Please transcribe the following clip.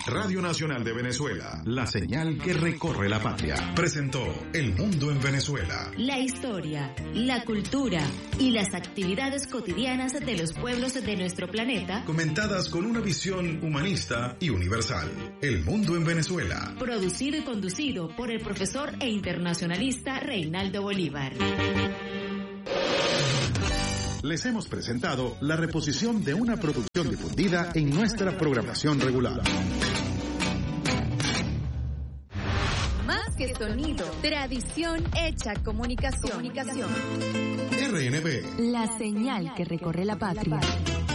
Radio Nacional de Venezuela, la señal que recorre la patria. Presentó El Mundo en Venezuela. La historia, la cultura y las actividades cotidianas de los pueblos de nuestro planeta, comentadas con una visión humanista y universal. El Mundo en Venezuela. Producido y conducido por el profesor e internacionalista Reinaldo Bolívar. Les hemos presentado la reposición de una producción difundida en nuestra programación regular. Más que sonido, tradición hecha comunicación. RNB. La señal que recorre la patria.